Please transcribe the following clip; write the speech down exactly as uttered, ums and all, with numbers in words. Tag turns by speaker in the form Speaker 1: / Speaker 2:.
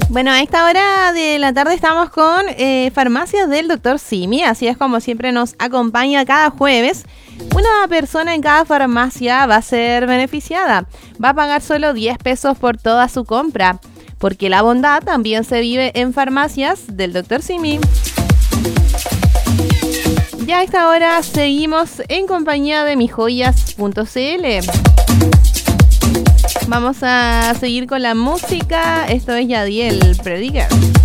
Speaker 1: Bueno, a esta hora de la tarde estamos con eh, Farmacias del doctor Simi, así es como siempre nos acompaña cada jueves. Una persona en cada farmacia va a ser beneficiada, va a pagar solo diez pesos por toda su compra, porque la bondad también se vive en Farmacias del doctor Simi. Ya a esta hora seguimos en compañía de mijoyas punto c l. Vamos a seguir con la música. Esto es Yadiel Prediger.